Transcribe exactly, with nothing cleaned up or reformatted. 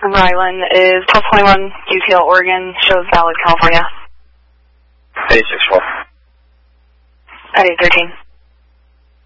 Rylan is twelve twenty-one U T L Oregon, shows valid California. eighty-six twelve. At eight thirteen.